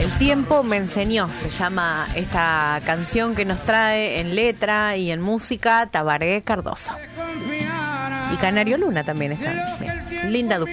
El tiempo me enseñó, se llama esta canción que nos trae en letra y en música Tabaré Cardoso. Y Canario Luna también está. Linda dupla.